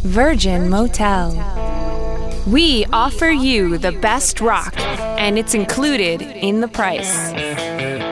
Virgin Motel. We offer you the best rock, and it's included in the price.